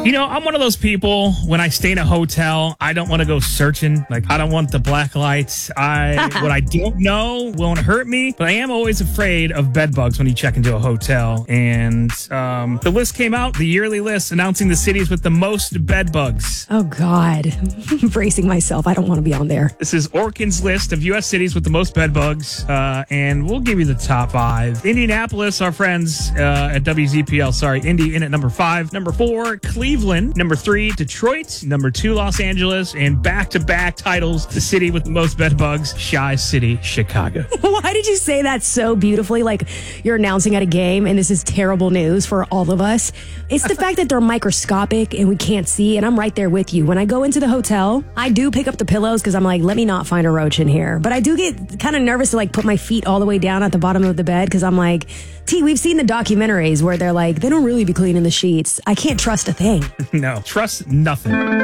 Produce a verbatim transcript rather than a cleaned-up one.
You know, I'm one of those people, when I stay in a hotel, I don't want to go searching. Like, I don't want the black lights. I What I don't know won't hurt me, but I am always afraid of bed bugs when you check into a hotel. And um, the list came out, the yearly list announcing the cities with the most bed bugs. Oh, God. I'm bracing myself. I don't want to be on there. This is Orkin's list of U S cities with the most bed bugs, uh, and we'll give you the top five. Indianapolis, our friends uh, at W Z P L, sorry, Indy in at number five. Number four, Cleveland. Number three, Detroit. Number two, Los Angeles. And back-to-back titles, the city with the most bed bugs, Chi City, Chicago. Why did you say that so beautifully? Like you're announcing at a game and this is terrible news for all of us. It's the fact that they're microscopic and we can't see, and I'm right there with you. When I go into the hotel, I do pick up the pillows because I'm like, let me not find a roach in here. But I do get kind of nervous to like put my feet all the way down at the bottom of the bed because I'm like, T, we've seen the documentaries where they're like, they don't really be cleaning the sheets. I can't trust a thing. No, trust nothing.